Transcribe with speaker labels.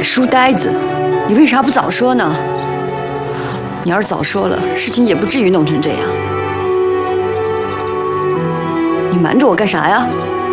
Speaker 1: 书呆子，你为啥不早说呢？你要是早说了，事情也不至于弄成这样。你瞒着我干啥呀？